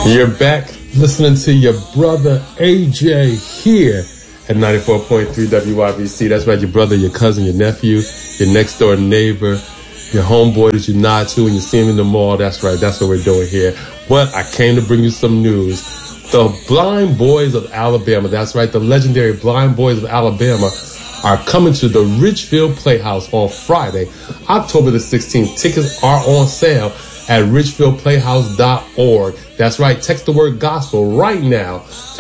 You're back listening to your brother AJ here at 94.3 WYBC. That's right, your brother, your cousin, your nephew, your next door neighbor, your homeboy that you nod to when you see him in the mall. That's right, that's what we're doing here. But I came to bring you some news. The Blind Boys of Alabama, that's right, the legendary Blind Boys of Alabama are coming to the Richfield Playhouse on Friday, October the 16th. Tickets are on sale at richfieldplayhouse.org. That's right. Text the word gospel right now to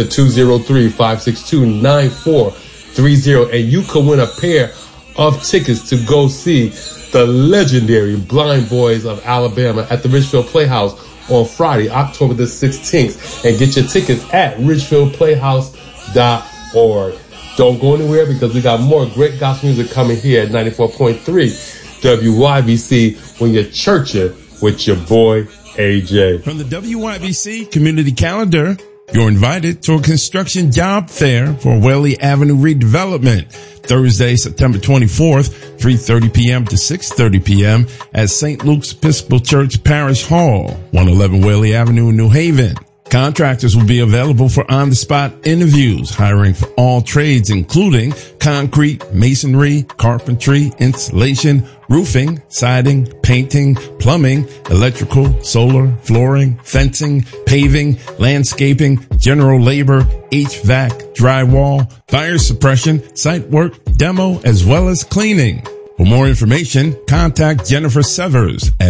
203-562-9430, and you can win a pair of tickets to go see the legendary Blind Boys of Alabama at the Richfield Playhouse on Friday, October the 16th, and get your tickets at richfieldplayhouse.org. Don't go anywhere because we got more great gospel music coming here at 94.3 WYBC when you're churching with your boy AJ. From the WYBC Community Calendar, you're invited to a construction job fair for Whaley Avenue redevelopment. Thursday, September 24th, 3:30 p.m. to 6:30 p.m. at St. Luke's Episcopal Church Parish Hall, 111 Whaley Avenue in New Haven. Contractors will be available for on-the-spot interviews, hiring for all trades, including concrete, masonry, carpentry, insulation, roofing, siding, painting, plumbing, electrical, solar, flooring, fencing, paving, landscaping, general labor, HVAC, drywall, fire suppression, site work, demo, as well as cleaning. For more information, contact Jennifer Severs at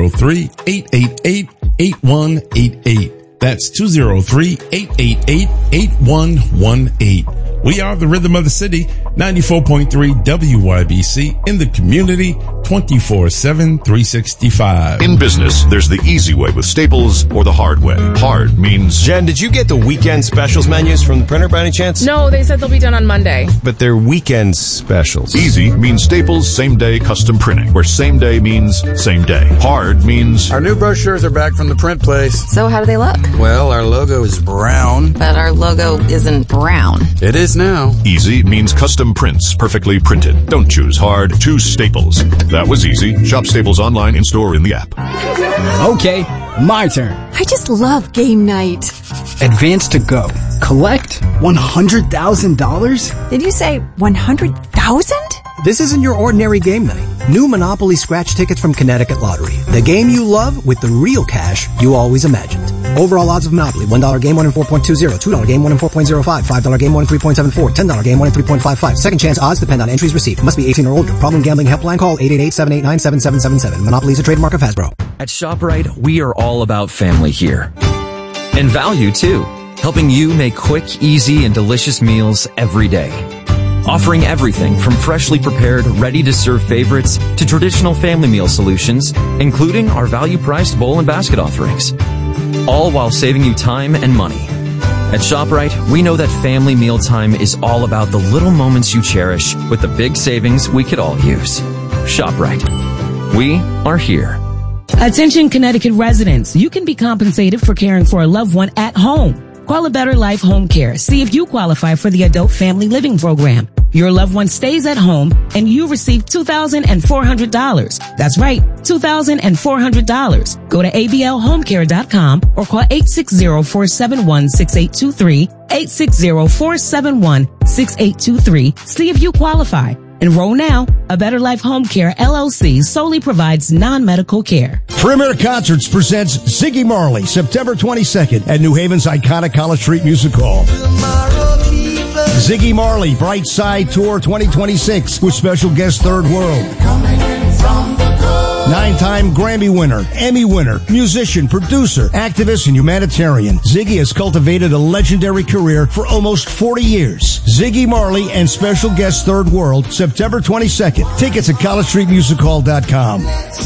203-888-8188. That's 203-888-8118. We are the Rhythm of the City, 94.3 WYBC in the community, 24/7, 365. In business, there's the easy way with Staples or the hard way. Hard means... Jen, did you get the weekend specials menus from the printer by any chance? No, they said they'll be done on Monday. But they're weekend specials. Easy means Staples same-day custom printing, where same day means same day. Hard means... Our new brochures are back from the print place. So how do they look? Well, our logo is brown. But our logo isn't brown. It is now. Easy means custom prints, perfectly printed. Don't choose hard, choose Staples. That was easy. Shop Staples online, in-store, in the app. Okay, my turn. I just love game night. Advance to go. Collect $100,000? Did you say 100,000? This isn't your ordinary game night. New Monopoly scratch tickets from Connecticut Lottery. The game you love with the real cash you always imagined. Overall odds of Monopoly. $1 game 1 in 4.20. $2 game 1 in 4.05. $5 game 1 in 3.74. $10 game 1 in 3.55. Second chance odds depend on entries received. Must be 18 or older. Problem gambling helpline call 888-789-7777. Monopoly is a trademark of Hasbro. At ShopRite, we are all about family here. And value too. Helping you make quick, easy, and delicious meals every day. Offering everything from freshly prepared, ready-to-serve favorites to traditional family meal solutions, including our value-priced bowl and basket offerings. All while saving you time and money. At ShopRite, we know that family mealtime is all about the little moments you cherish with the big savings we could all use. ShopRite. We are here. Attention Connecticut residents, you can be compensated for caring for a loved one at home. Call A Better Life Home Care. See if you qualify for the Adult Family Living Program. Your loved one stays at home and you receive $2,400. That's right, $2,400. Go to ablhomecare.com or call 860-471-6823, 860-471-6823. See if you qualify. Enroll now. A Better Life Home Care LLC solely provides non-medical care. Premier Concerts presents Ziggy Marley, September 22nd at New Haven's iconic College Street Music Hall. Ziggy Marley, Bright Side Tour 2026 with special guest Third World. 9-time Grammy winner, Emmy winner, musician, producer, activist, and humanitarian. Ziggy has cultivated a legendary career for almost 40 years. Ziggy Marley and special guest Third World, September 22nd. Tickets at collegestreetmusichall.com.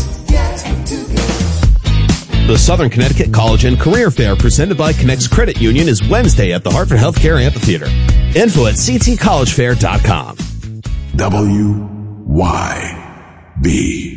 The Southern Connecticut College and Career Fair presented by Connects Credit Union is Wednesday at the Hartford Healthcare Amphitheater. Info at ctcollegefair.com. WYB.